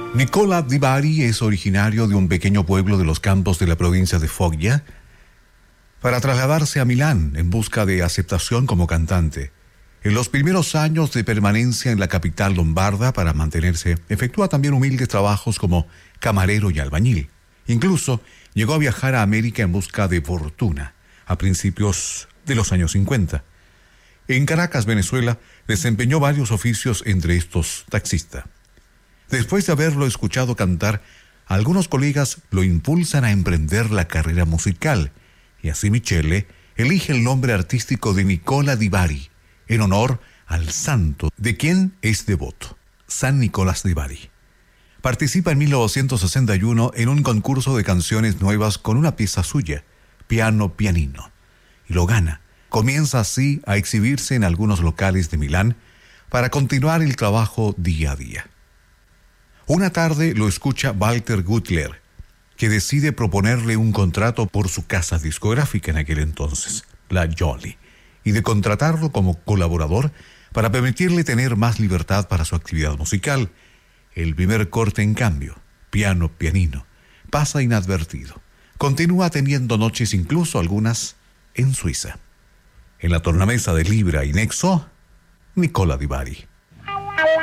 Nicola Di Bari es originario de un pequeño pueblo de los campos de la provincia de Foggia para trasladarse a Milán en busca de aceptación como cantante. En los primeros años de permanencia en la capital lombarda para mantenerse, efectúa también humildes trabajos como camarero y albañil. Incluso llegó a viajar a América en busca de fortuna a principios de los años 50. En Caracas, Venezuela, desempeñó varios oficios, entre estos taxista. Después de haberlo escuchado cantar, algunos colegas lo impulsan a emprender la carrera musical, y así Michele elige el nombre artístico de Nicola Di Bari, en honor al santo de quien es devoto, San Nicolás Di Bari. Participa en 1961 en un concurso de canciones nuevas con una pieza suya, Piano Pianino, y lo gana. Comienza así a exhibirse en algunos locales de Milán para continuar el trabajo día a día. Una tarde lo escucha Walter Gutler, que decide proponerle un contrato por su casa discográfica en aquel entonces, la Jolly, y de contratarlo como colaborador para permitirle tener más libertad para su actividad musical. El primer corte, en cambio, Piano Pianino, pasa inadvertido. Continúa teniendo noches, incluso algunas, en Suiza. En la tornamesa de Libra y Nexo, Nicola Di Bari.